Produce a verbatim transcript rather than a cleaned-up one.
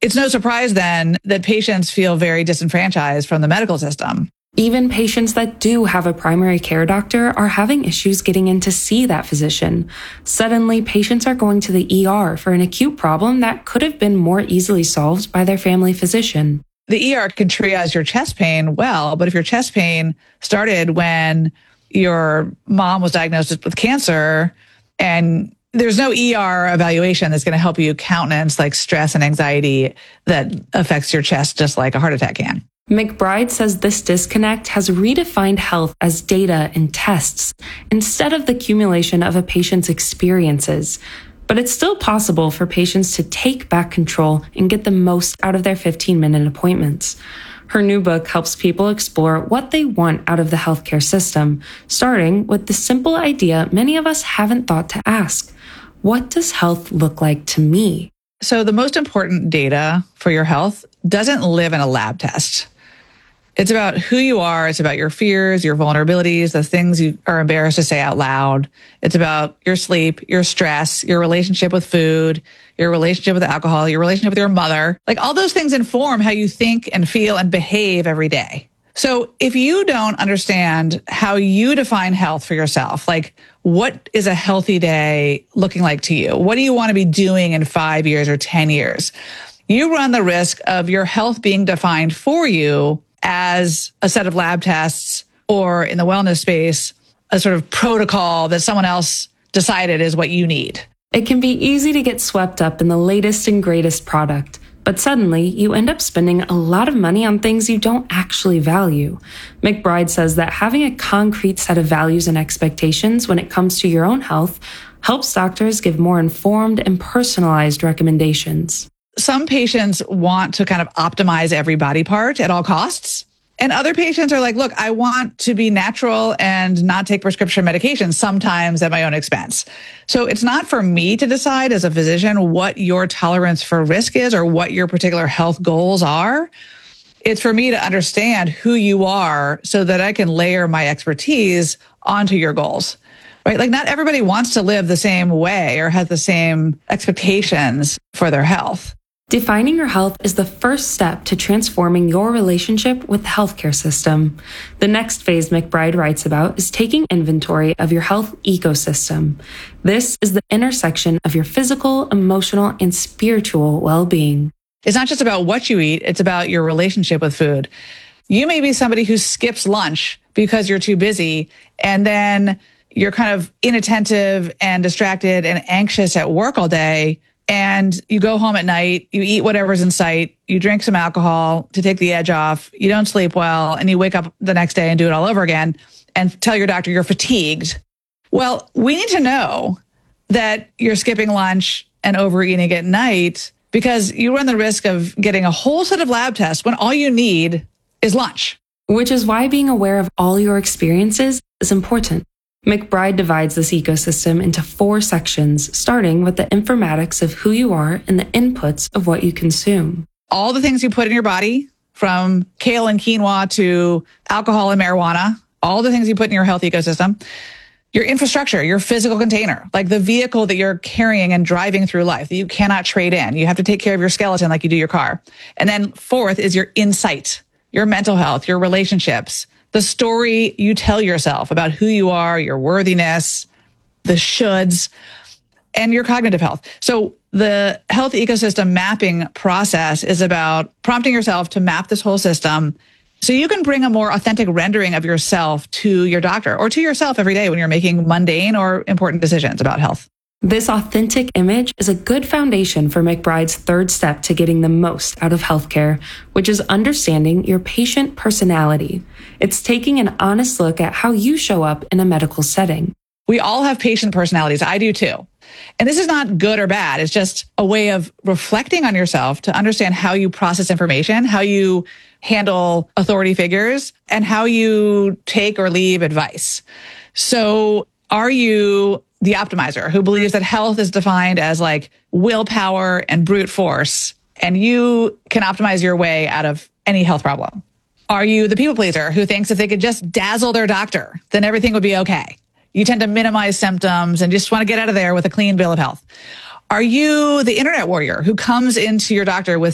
It's no surprise then that patients feel very disenfranchised from the medical system. Even patients that do have a primary care doctor are having issues getting in to see that physician. Suddenly, patients are going to the E R for an acute problem that could have been more easily solved by their family physician. The E R can triage your chest pain well, but if your chest pain started when your mom was diagnosed with cancer and there's no E R evaluation that's going to help you countenance like stress and anxiety that affects your chest just like a heart attack can. McBride says this disconnect has redefined health as data and tests instead of the accumulation of a patient's experiences. But it's still possible for patients to take back control and get the most out of their fifteen-minute appointments. Her new book helps people explore what they want out of the healthcare system, starting with the simple idea many of us haven't thought to ask. What does health look like to me? So the most important data for your health doesn't live in a lab test. It's about who you are. It's about your fears, your vulnerabilities, the things you are embarrassed to say out loud. It's about your sleep, your stress, your relationship with food, your relationship with alcohol, your relationship with your mother. Like all those things inform how you think and feel and behave every day. So if you don't understand how you define health for yourself, like what is a healthy day looking like to you? What do you want to be doing in five years or ten years? You run the risk of your health being defined for you as a set of lab tests, or in the wellness space, a sort of protocol that someone else decided is what you need. It can be easy to get swept up in the latest and greatest product, but suddenly you end up spending a lot of money on things you don't actually value. McBride says that having a concrete set of values and expectations when it comes to your own health helps doctors give more informed and personalized recommendations. Some patients want to kind of optimize every body part at all costs. And other patients are like, look, I want to be natural and not take prescription medication, sometimes at my own expense. So it's not for me to decide as a physician what your tolerance for risk is or what your particular health goals are. It's for me to understand who you are so that I can layer my expertise onto your goals. Right? Like not everybody wants to live the same way or has the same expectations for their health. Defining your health is the first step to transforming your relationship with the healthcare system. The next phase McBride writes about is taking inventory of your health ecosystem. This is the intersection of your physical, emotional, and spiritual well-being. It's not just about what you eat, it's about your relationship with food. You may be somebody who skips lunch because you're too busy, and then you're kind of inattentive and distracted and anxious at work all day. And you go home at night, you eat whatever's in sight, you drink some alcohol to take the edge off, you don't sleep well, and you wake up the next day and do it all over again and tell your doctor you're fatigued. Well, we need to know that you're skipping lunch and overeating at night because you run the risk of getting a whole set of lab tests when all you need is lunch. Which is why being aware of all your experiences is important. McBride divides this ecosystem into four sections, starting with the informatics of who you are and the inputs of what you consume. All the things you put in your body, from kale and quinoa to alcohol and marijuana, all the things you put in your health ecosystem. Your infrastructure, your physical container, like the vehicle that you're carrying and driving through life that you cannot trade in. You have to take care of your skeleton like you do your car. And then fourth is your insight, your mental health, your relationships, the story you tell yourself about who you are, your worthiness, the shoulds, and your cognitive health. So the health ecosystem mapping process is about prompting yourself to map this whole system so you can bring a more authentic rendering of yourself to your doctor or to yourself every day when you're making mundane or important decisions about health. This authentic image is a good foundation for McBride's third step to getting the most out of healthcare, which is understanding your patient personality. It's taking an honest look at how you show up in a medical setting. We all have patient personalities. I do too. And this is not good or bad. It's just a way of reflecting on yourself to understand how you process information, how you handle authority figures, and how you take or leave advice. So are you the optimizer who believes that health is defined as like willpower and brute force, and you can optimize your way out of any health problem? Are you the people pleaser who thinks if they could just dazzle their doctor, then everything would be okay? You tend to minimize symptoms and just want to get out of there with a clean bill of health. Are you the internet warrior who comes into your doctor with